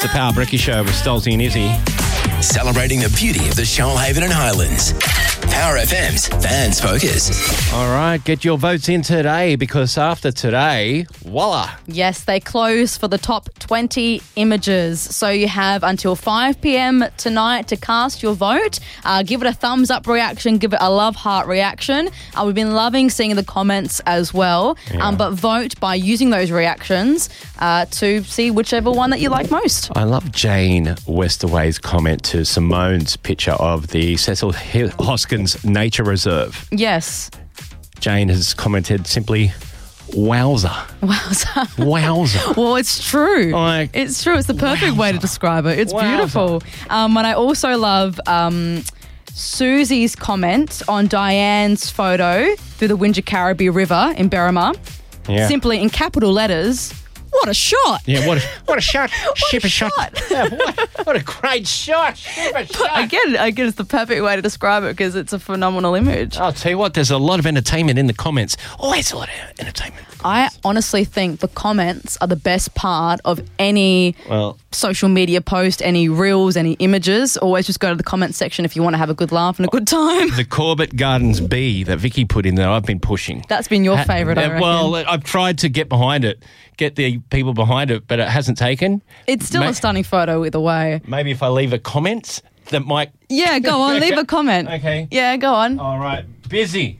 the Power Bricky Show with Stolzy and Izzy. Celebrating the beauty of the Shoalhaven and Highlands. Power FM's Fans Focus. All right, get your votes in today because after today, voila. Yes, they close for the top 20 images. So you have until 5 p.m. tonight to cast your vote. Give it a thumbs up reaction, give it a love heart reaction. We've been loving seeing the comments as well. Yeah. But vote by using those reactions to see whichever one that you like most. I love Jane Westerway's comment to Simone's picture of the Cecil Hoskins Nature Reserve. Yes. Jane has commented simply, wowza. Wowza. Wowza. Well, it's true. Like, it's true. It's the perfect way to describe it. It's beautiful. And I also love Susie's comment on Diane's photo through the Wingecarribee River in Berrima. Yeah. Simply in capital letters, what a shot. Yeah, what a shot. Ship a shot. Yeah, what a great shot. Ship a shot. Again, it's the perfect way to describe it because it's a phenomenal image. I'll tell you what, there's a lot of entertainment in the comments. Always a lot of entertainment. I honestly think the comments are the best part of any social media post, any reels, any images. Always just go to the comment section if you want to have a good laugh and a good time. The Corbett Gardens bee that Vicky put in there, I've been pushing. That's been your favourite, I reckon. Well, I've tried to get behind it, get the people behind it, but it hasn't taken. It's still a stunning photo either way. Maybe if I leave a comment that might... Yeah, go on, leave a comment. Okay. Yeah, go on. All right. Busy.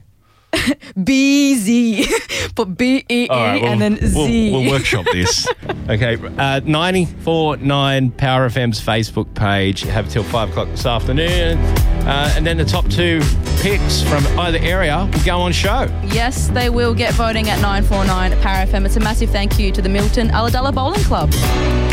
B-Z. Put B-E-E right, and then Z. We'll workshop this. Okay. 94.9 Power FM's Facebook page. Have till 5 o'clock this afternoon. And then the top two picks from either area will go on show. Yes, they will get voting at 949 Power FM. It's a massive thank you to the Milton Ulladulla Bowling Club.